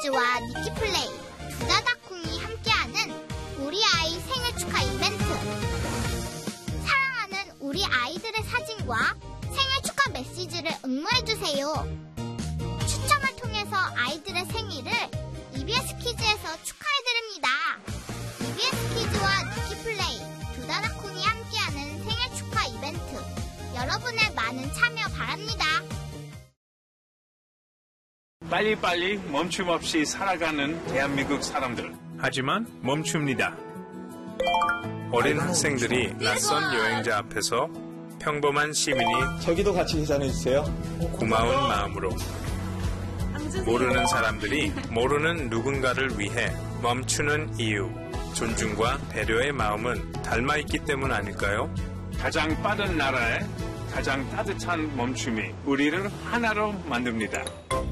비스키즈와 니키플레이, 두다다콩이 함께하는 우리 아이 생일 축하 이벤트. 사랑하는 우리 아이들의 사진과 생일 축하 메시지를 응모해주세요. 추첨을 통해서 아이들의 생일을 EBS 키즈에서 축하해드립니다. EBS 키즈와 니키플레이, 두다다콩이 함께하는 생일 축하 이벤트. 여러분의 많은 참여 바랍니다. 빨리빨리 멈춤 없이 살아가는 대한민국 사람들. 하지만 멈춥니다. 어린 학생들이 낯선 여행자 앞에서 평범한 시민이 저기도 같이 계산해주세요. 고마운 마음으로 모르는 사람들이 모르는 누군가를 위해 멈추는 이유, 존중과 배려의 마음은 닮아있기 때문 아닐까요? 가장 빠른 나라에 가장 따뜻한 멈춤이 우리를 하나로 만듭니다.